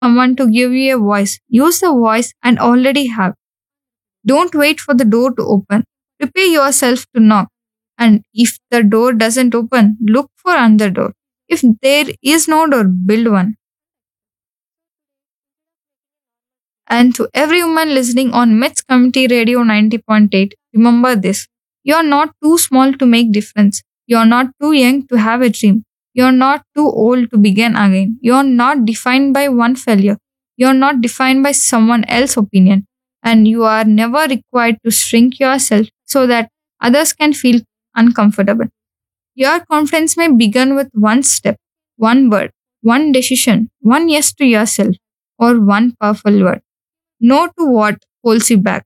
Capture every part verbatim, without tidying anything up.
someone to give you a voice. Use the voice and already have. Don't wait for the door to open. Prepare yourself to knock. And if the door doesn't open, look for another door. If there is no door, build one. And to every woman listening on Myths Community Radio ninety point eight, remember this. You are not too small to make difference. You are not too young to have a dream. You are not too old to begin again. You are not defined by one failure. You are not defined by someone else's opinion. And you are never required to shrink yourself so that others can feel uncomfortable. Your confidence may begin with one step, one word, one decision, one yes to yourself, or one powerful word. No to what holds you back.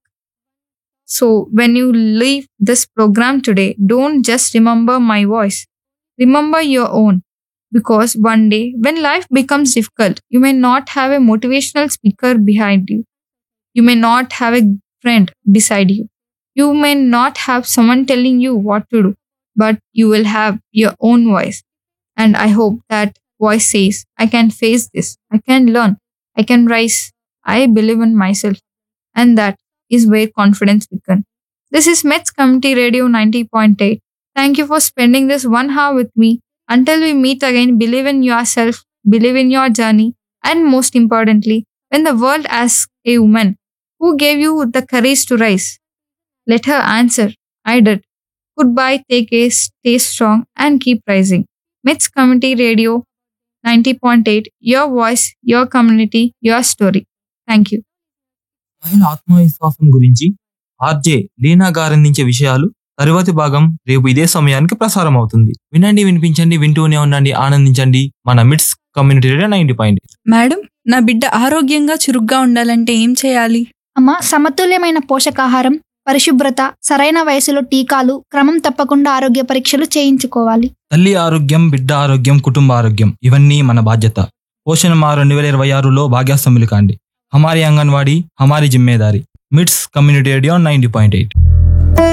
So, when you leave this program today, don't just remember my voice. Remember your own. Because one day, when life becomes difficult, you may not have a motivational speaker behind you. You may not have a friend beside you. You may not have someone telling you what to do, but you will have your own voice. And I hope that voice says, I can face this. I can learn. I can rise. I believe in myself. And that is where confidence begins. This is Myths Community Radio ninety point eight. Thank you for spending this one hour with me. Until we meet again, believe in yourself, believe in your journey, and most importantly, when the world asks a woman, who gave you the courage to rise? Let her answer, I did. Goodbye, take care, stay strong, and keep rising. Myths Community Radio ninety point eight, your voice, your community, your story. Thank you. మహిళ ఆత్మవిశ్వాసం గురించి RJ Leena గారందించే విషయాలు తరువాతి భాగం రేపు ఇదే సమయానికి ప్రసారం అవుతుంది. వినండి, వినిపించండి, వింటూనే ఉండండి, ఆనందించండి. మన మిట్స్ community radio ninety point. Madam, నా బిడ్డ ఆరోగ్యంగా చురుగ్గా ఉండాలంటే ఏం చేయాలి? అమ్మ, సమతుల్యమైన పోషకాహారం, పరిశుభ్రత, సరైన వయసులో టీకాలు, క్రమం తప్పకుండా ఆరోగ్య పరీక్షలు చేయించుకోవాలి. తల్లి ఆరోగ్యం, బిడ్డ ఆరోగ్యం, కుటుంబ ఆరోగ్యం ఇవన్నీ మన బాధ్యత. పోషణ మా రెండు వేల ఇరవై ఆరులో భాగ్యాస్తంభులు కాండి. హమారీ అంగన్వాడీ, హమారీ జిమ్మేదారి. మిట్స్ community radio ninety point eight.